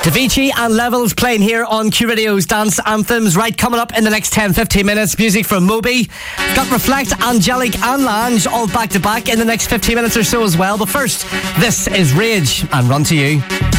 Avicii and Levels playing here on Q Radio's Dance Anthems. Right, coming up in the next 10-15 minutes, music from Moby. Got Reflect, Angelic and Lange all back to back in the next 15 minutes or so as well. But first, this is Rage and Run to You.